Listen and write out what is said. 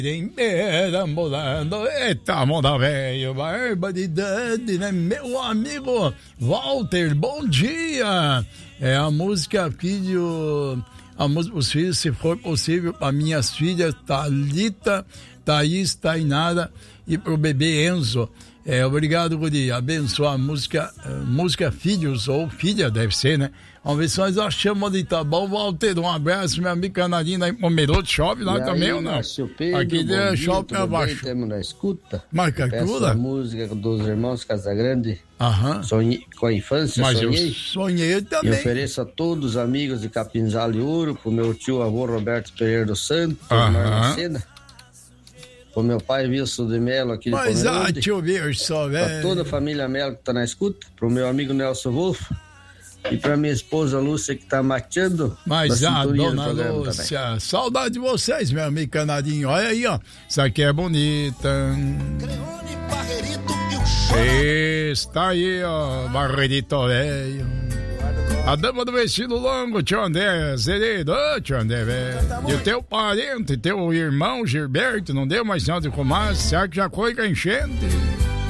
Eita, moda velho, barbaridade, né? Meu amigo Walter, bom dia. É a música Filho, os filhos, se for possível, para minhas filhas Thalita, Thaís, Tainara e pro bebê Enzo. Obrigado, Guri. Abençoa a música Filhos, ou Filha, deve ser, né? Vamos ver se nós achamos ali, tá bom, Walter? Um abraço, meu amigo Canadinho aí, Pomerode, chove lá também ou não? Pedro, aqui chove abaixo. Estamos na escuta. Marca a música dos irmãos Casagrande. Aham. Sonhei com a infância, mas sonhei. Eu sonhei também. E ofereço a todos os amigos de Capinzal e Ouro, pro meu tio avô Roberto Pereira dos Santos, Marcena. Pro meu pai Wilson de Melo aqui de Pomerode. Mas deixa eu ver só, velho. Pra toda a família Melo que tá na escuta, pro meu amigo Nelson Wolff. E pra minha esposa Lúcia que tá mateando. Mas a dona Lúcia, também. Saudade de vocês, meu amigo Canadinho. Olha aí, ó. Isso aqui é bonita. Está aí, ó. Barrerito velho. A dama do vestido longo, tio André, zerido, tio André, velho. E o teu parente, teu irmão Gilberto, não deu mais sinal de fumaça, será que já foi com a enchente?